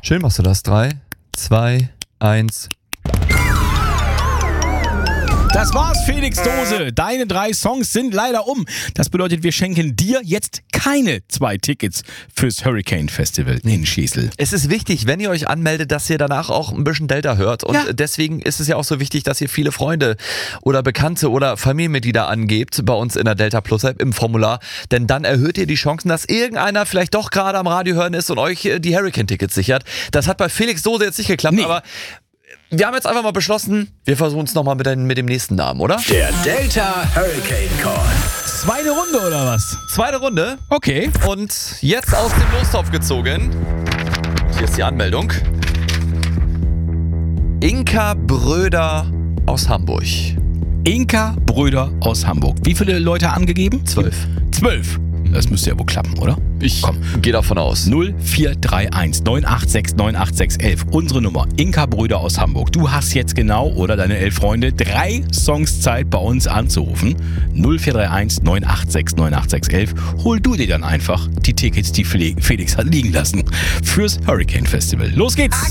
Schön machst du das. 3, 2, 1. Das war's, Felix Dose. Deine 3 Songs sind leider um. Das bedeutet, wir schenken dir jetzt keine 2 Tickets fürs Hurricane Festival in Schesel. Es ist wichtig, wenn ihr euch anmeldet, dass ihr danach auch ein bisschen Delta hört. Und Ja. deswegen ist es ja auch so wichtig, dass ihr viele Freunde oder Bekannte oder Familienmitglieder angebt bei uns in der Delta Plus App im Formular. Denn dann erhöht ihr die Chancen, dass irgendeiner vielleicht doch gerade am Radio hören ist und euch die Hurricane-Tickets sichert. Das hat bei Felix Dose jetzt nicht geklappt, Nee. aber wir haben jetzt einfach mal beschlossen, wir versuchen es nochmal mit dem nächsten Namen, oder? Der Delta Hurricane Call. Zweite Runde oder was? Zweite Runde. Okay. Und jetzt aus dem Lostopf gezogen. Hier ist die Anmeldung. Inka Bröder aus Hamburg. Inka Bröder aus Hamburg. Wie viele Leute angegeben? 12. 12. Das müsste ja wohl klappen, oder? Ich gehe davon aus. 0431 986 98611. Unsere Nummer. Inka Bröder aus Hamburg. Du hast jetzt genau, oder deine 11 Freunde, 3 Songs Zeit, bei uns anzurufen. 0431 986 98611. Hol du dir dann einfach die Tickets, die Felix hat liegen lassen, fürs Hurricane Festival. Los geht's!